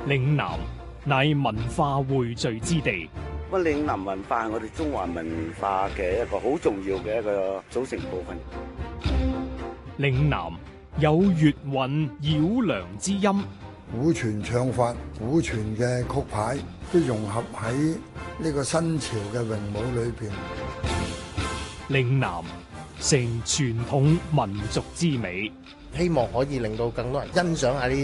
嶺南乃文化匯聚之地。 嶺南文化係我哋中華文化嘅一個好重要嘅一個組成部分。 嶺南有粵韻繞梁之音， 古傳唱法、古傳嘅曲牌都融合喺呢個新潮嘅詠舞裏邊。 嶺南成傳統民族之美， 希望可以令到更多人欣賞下呢